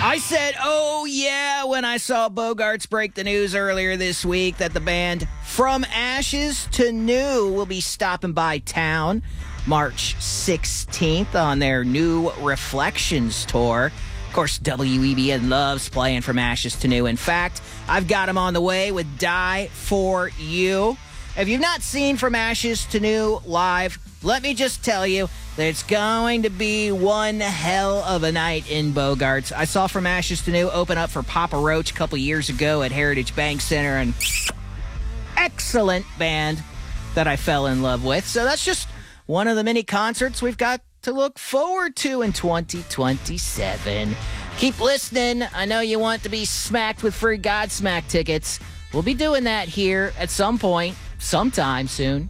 I said, oh yeah, when I saw Bogarts break the news earlier this week that the band From Ashes to New will be stopping by town March 16th on their New Reflections tour. Of course, WEBN loves playing From Ashes to New. In fact, I've got them on the way with Die For You. If you've not seen From Ashes to New live, let me just tell you that it's going to be one hell of a night in Bogarts. I saw From Ashes to New open up for Papa Roach a couple years ago at Heritage Bank Center, and excellent band that I fell in love with. So that's just one of the many concerts we've got to look forward to in 2027. Keep listening. I know you want to be smacked with free Godsmack tickets. We'll be doing that here at some point, sometime soon.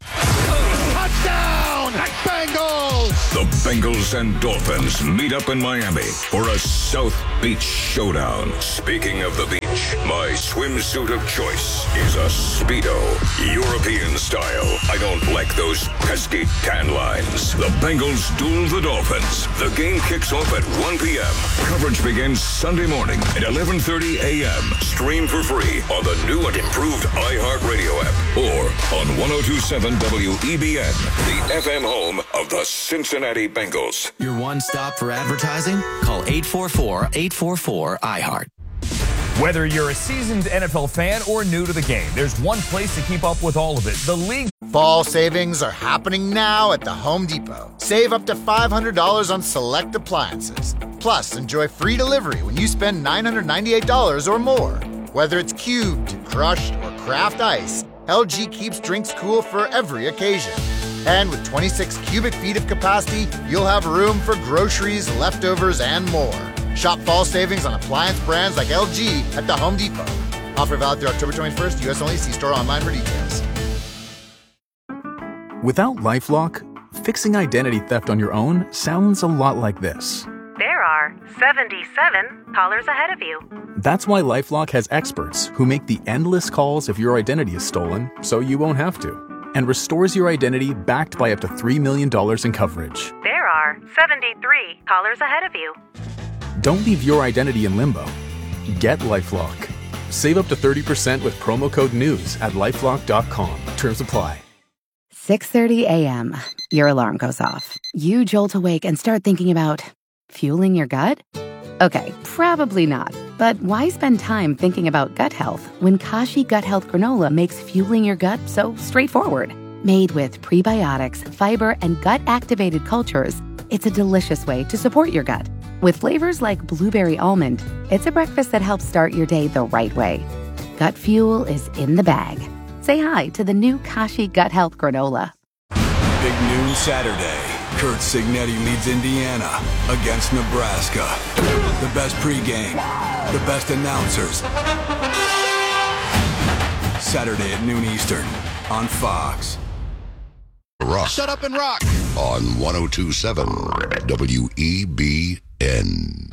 Touchdown, Bengals! The Bengals and Dolphins meet up in Miami for a South Beach showdown. Speaking of the beach, my swimsuit of choice is a Speedo, European style. I don't like those pesky tan lines. The Bengals duel the Dolphins. The game kicks off at 1 p.m. Coverage begins Sunday morning at 11:30 a.m. Stream for free on the new and improved iHeartRadio app or on 102.7 WEBN, the FM home of the Cincinnati Bengals. Your one-stop for advertising? Call 844-844-iHeart. Whether you're a seasoned NFL fan or new to the game, there's one place to keep up with all of it. The league. Fall savings are happening now at the Home Depot. Save up to $500 on select appliances. Plus, enjoy free delivery when you spend $998 or more. Whether it's cubed, crushed, or craft ice, LG keeps drinks cool for every occasion. And with 26 cubic feet of capacity, you'll have room for groceries, leftovers, and more. Shop fall savings on appliance brands like LG at the Home Depot. Offer valid through October 21st, U.S. only. See store online for details. Without LifeLock, fixing identity theft on your own sounds a lot like this. There are 77 callers ahead of you. That's why LifeLock has experts who make the endless calls if your identity is stolen, so you won't have to, and restores your identity backed by up to $3 million in coverage. There are 73 callers ahead of you. Don't leave your identity in limbo. Get LifeLock. Save up to 30% with promo code NEWS at LifeLock.com. Terms apply. 6:30 a.m. Your alarm goes off. You jolt awake and start thinking about fueling your gut? Okay, probably not. But why spend time thinking about gut health when Kashi Gut Health Granola makes fueling your gut so straightforward? Made with prebiotics, fiber, and gut-activated cultures, it's a delicious way to support your gut. With flavors like blueberry almond, it's a breakfast that helps start your day the right way. Gut fuel is in the bag. Say hi to the new Kashi Gut Health Granola. Big noon Saturday. Kurt Signetti leads Indiana against Nebraska. The best pregame, the best announcers. Saturday at noon Eastern on Fox. Rock. Shut up and rock. On 102.7 WEBN.